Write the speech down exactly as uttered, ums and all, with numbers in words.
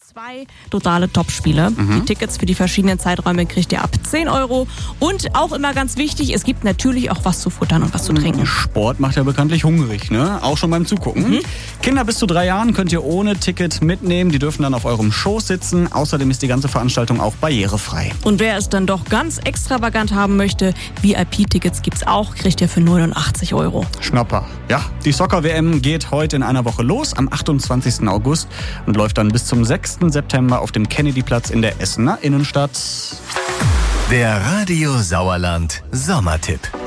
zwei totale Topspiele. Mhm. Die Tickets für die verschiedenen Zeiträume kriegt ihr ab zehn Euro. Und auch immer ganz wichtig, es gibt natürlich auch was zu futtern und was zu trinken. Sport macht ja bekanntlich hungrig, ne? Auch schon beim Zugucken. Mhm. Kinder bis zu drei Jahren könnt ihr ohne Ticket mitnehmen. Die dürfen dann auf eurem Schoß sitzen. Außerdem ist die ganze Veranstaltung auch barrierefrei. Und wer es dann doch ganz extravagant haben möchte, V I P-Tickets gibt's auch, kriegt ihr für neunundachtzig Euro. Schnapper. Ja, die Soccer-W M geht heute in einer Woche los, am achtundzwanzigsten August und läuft dann bis zum sechsten September auf dem Kennedyplatz in der Essener Innenstadt. Der Radio Sauerland Sommertipp.